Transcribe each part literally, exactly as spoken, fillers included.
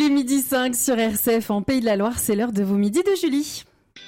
Il est midi cinq sur R C F en Pays de la Loire, c'est l'heure de vos midis de Julie.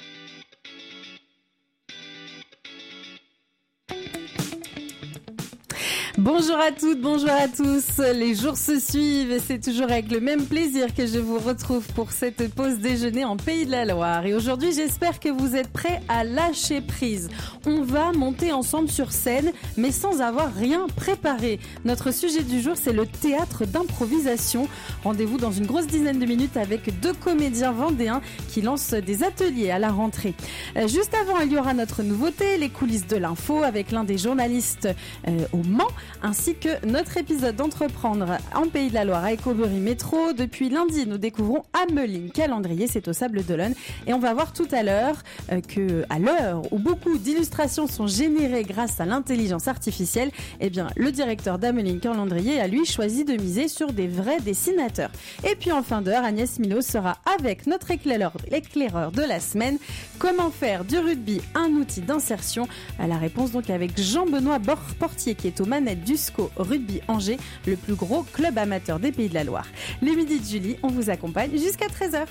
Bonjour à toutes, bonjour à tous. Les jours se suivent et c'est toujours avec le même plaisir que je vous retrouve pour cette pause déjeuner en Pays de la Loire. Et aujourd'hui, j'espère que vous êtes prêts à lâcher prise. On va monter ensemble sur scène, mais sans avoir rien préparé. Notre sujet du jour, c'est le théâtre d'improvisation. Rendez-vous dans une grosse dizaine de minutes avec deux comédiens vendéens qui lancent des ateliers à la rentrée. Juste avant, il y aura notre nouveauté, les coulisses de l'info avec l'un des journalistes euh, au Mans, ainsi que notre épisode d'Entreprendre en Pays de la Loire à Ecobury Métro. Depuis lundi, nous découvrons Ameline Calendrier, c'est au Sable d'Olonne. Et on va voir tout à l'heure euh, que, à l'heure où beaucoup d'illustrations sont générées grâce à l'intelligence artificielle, eh bien, le directeur d'Ameline Calendrier a lui choisi de miser sur des vrais dessinateurs. Et puis en fin d'heure, Agnès Minot sera avec notre éclaireur, l'éclaireur de la semaine. Comment faire du rugby un outil d'insertion? La réponse donc avec Jean-Benoît Portier qui est aux manettes du S C O Rugby Angers, le plus gros club amateur des Pays de la Loire. Les midis de Julie, on vous accompagne jusqu'à treize heures.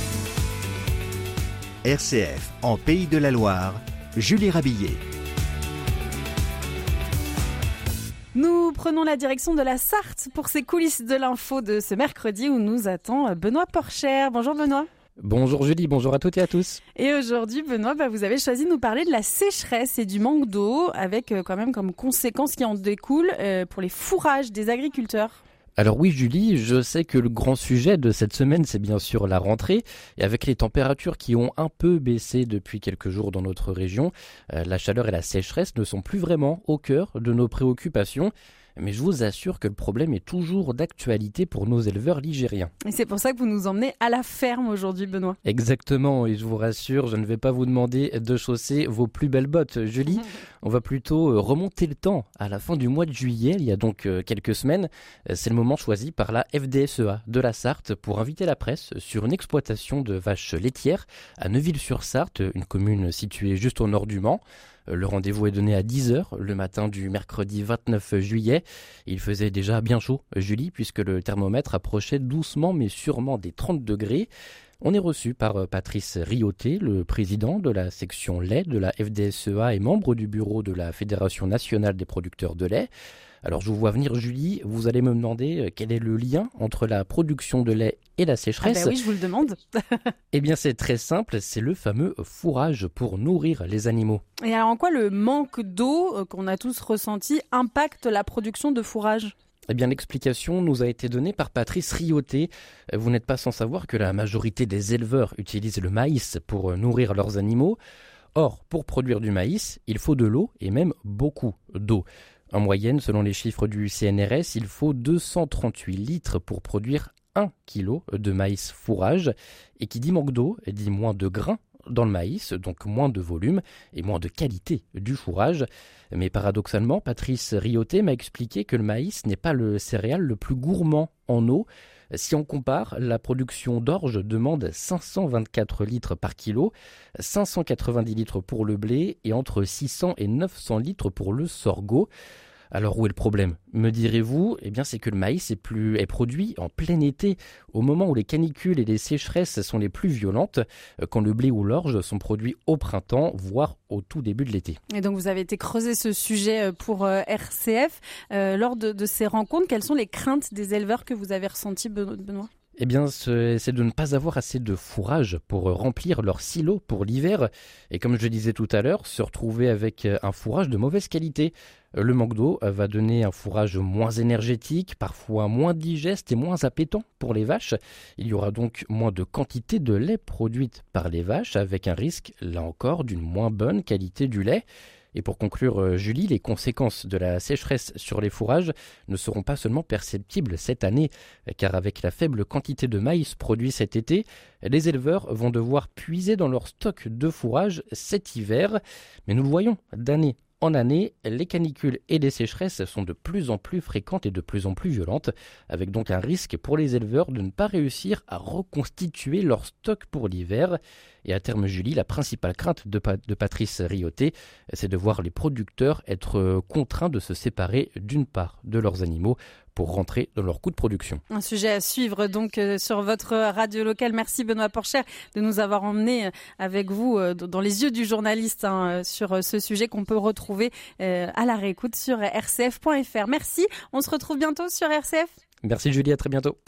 R C F en Pays de la Loire, Julie Rabillet. Nous prenons la direction de la Sarthe pour ces coulisses de l'info de ce mercredi où nous attend Benoît Porcher. Bonjour Benoît. Bonjour Julie, bonjour à toutes et à tous. Et aujourd'hui, Benoît, bah, vous avez choisi de nous parler de la sécheresse et du manque d'eau, avec euh, quand même comme conséquence qui en découle euh, pour les fourrages des agriculteurs. Alors oui Julie, je sais que le grand sujet de cette semaine, c'est bien sûr la rentrée. Et avec les températures qui ont un peu baissé depuis quelques jours dans notre région, euh, la chaleur et la sécheresse ne sont plus vraiment au cœur de nos préoccupations. Mais je vous assure que le problème est toujours d'actualité pour nos éleveurs ligériens. Et c'est pour ça que vous nous emmenez à la ferme aujourd'hui, Benoît. Exactement, et je vous rassure, je ne vais pas vous demander de chausser vos plus belles bottes, Julie. On va plutôt remonter le temps à la fin du mois de juillet, il y a donc quelques semaines. C'est le moment choisi par la F D S E A de la Sarthe pour inviter la presse sur une exploitation de vaches laitières à Neuville-sur-Sarthe, une commune située juste au nord du Mans. Le rendez-vous est donné à dix heures le matin du mercredi vingt-neuf juillet. Il faisait déjà bien chaud, Julie, puisque le thermomètre approchait doucement mais sûrement des trente degrés. On est reçu par Patrice Rioté, le président de la section lait de la F D S E A et membre du bureau de la Fédération nationale des producteurs de lait. Alors je vous vois venir Julie, vous allez me demander quel est le lien entre la production de lait et la sécheresse. Ah bah oui, je vous le demande. Eh bien c'est très simple, c'est le fameux fourrage pour nourrir les animaux. Et alors en quoi le manque d'eau qu'on a tous ressenti impacte la production de fourrage ? Eh bien, l'explication nous a été donnée par Patrice Rioté. Vous n'êtes pas sans savoir que la majorité des éleveurs utilisent le maïs pour nourrir leurs animaux. Or, pour produire du maïs, il faut de l'eau et même beaucoup d'eau. En moyenne, selon les chiffres du C N R S, il faut deux cent trente-huit litres pour produire un kilo de maïs fourrage. Et qui dit manque d'eau, dit moins de grains dans le maïs, donc moins de volume et moins de qualité du fourrage. Mais paradoxalement, Patrice Rioté m'a expliqué que le maïs n'est pas le céréale le plus gourmand en eau. Si on compare, la production d'orge demande cinq cent vingt-quatre litres par kilo, cinq cent quatre-vingt-dix litres pour le blé et entre six cents et neuf cents litres pour le sorgho. Alors où est le problème, me direz-vous? Eh bien c'est que le maïs est, plus, est produit en plein été, au moment où les canicules et les sécheresses sont les plus violentes, quand le blé ou l'orge sont produits au printemps, voire au tout début de l'été. Et donc vous avez été creuser ce sujet pour euh, R C F. Euh, lors de, de ces rencontres, quelles sont les craintes des éleveurs que vous avez ressenties, Benoît ? Eh bien, c'est de ne pas avoir assez de fourrage pour remplir leurs silos pour l'hiver. Et comme je le disais tout à l'heure, se retrouver avec un fourrage de mauvaise qualité. Le manque d'eau va donner un fourrage moins énergétique, parfois moins digeste et moins appétant pour les vaches. Il y aura donc moins de quantité de lait produite par les vaches, avec un risque, là encore, d'une moins bonne qualité du lait. Et pour conclure, Julie, les conséquences de la sécheresse sur les fourrages ne seront pas seulement perceptibles cette année, car avec la faible quantité de maïs produit cet été, les éleveurs vont devoir puiser dans leur stock de fourrage cet hiver. Mais nous le voyons d'année en année, les canicules et les sécheresses sont de plus en plus fréquentes et de plus en plus violentes, avec donc un risque pour les éleveurs de ne pas réussir à reconstituer leur stock pour l'hiver. Et à terme, Julie, la principale crainte de, pa- de Patrice Rioté, c'est de voir les producteurs être contraints de se séparer d'une part de leurs animaux pour rentrer dans leur coût de production. Un sujet à suivre donc euh, sur votre radio locale. Merci Benoît Porcher de nous avoir emmenés avec vous euh, dans les yeux du journaliste hein, sur euh, ce sujet qu'on peut retrouver euh, à la réécoute sur r c f point f r. Merci, on se retrouve bientôt sur R C F. Merci Julie, à très bientôt.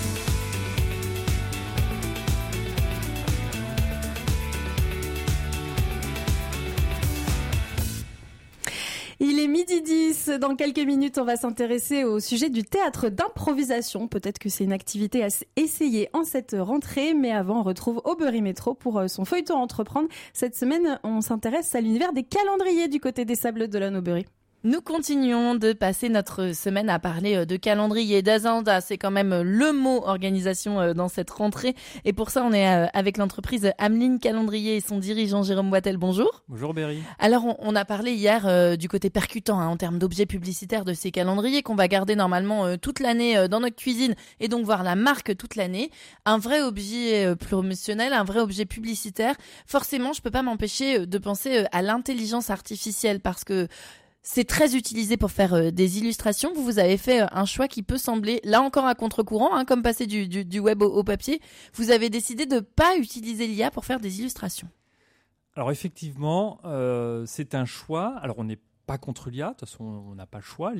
Il est midi dix. Dans quelques minutes, on va s'intéresser au sujet du théâtre d'improvisation. Peut-être que c'est une activité à essayer en cette rentrée. Mais avant, on retrouve Aubery Métro pour son feuilleton Entreprendre. Cette semaine, on s'intéresse à l'univers des calendriers du côté des Sables d'Olonne, Aubery. Nous continuons de passer notre semaine à parler de calendrier, d'agenda. C'est quand même le mot organisation dans cette rentrée. Et pour ça, on est avec l'entreprise Ameline Calendrier et son dirigeant Jérôme Boitel. Bonjour. Bonjour Berry. Alors, on, on a parlé hier euh, du côté percutant hein, en termes d'objets publicitaires de ces calendriers qu'on va garder normalement euh, toute l'année euh, dans notre cuisine et donc voir la marque toute l'année. Un vrai objet euh, promotionnel, un vrai objet publicitaire. Forcément, je peux pas m'empêcher de penser euh, à l'intelligence artificielle parce que c'est très utilisé pour faire euh, des illustrations. Vous, vous avez fait euh, un choix qui peut sembler, là encore à contre-courant, hein, comme passer du, du, du web au, au papier. Vous avez décidé de ne pas utiliser l'I A pour faire des illustrations. Alors effectivement, euh, c'est un choix. Alors on n'est pas contre l'I A, de toute façon on n'a pas le choix.